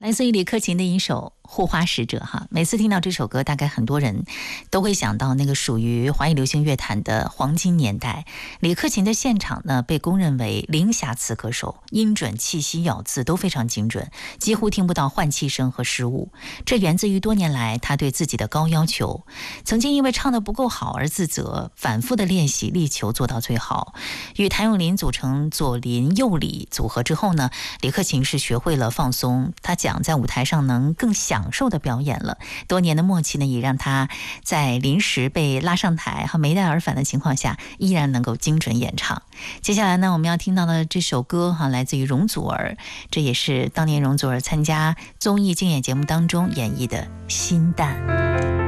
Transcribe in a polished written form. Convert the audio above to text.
来自于李克勤的一首《护花使者》哈，每次听到这首歌，大概很多人都会想到那个属于华语流行乐坛的黄金年代。李克勤的现场呢，被公认为零瑕疵歌手，音准、气息、咬字都非常精准，几乎听不到换气声和失误。这源自于多年来他对自己的高要求，曾经因为唱得不够好而自责，反复的练习，力求做到最好。与谭咏麟组成左麟右李组合之后呢，李克勤是学会了放松，他讲在舞台上能更享受的表演了。多年的默契呢，也让他在临时被拉上台和没带而返的情况下，依然能够精准演唱。接下来呢，我们要听到的这首歌来自于容祖儿，这也是当年容祖儿参加综艺竞演节目当中演绎的《心淡》。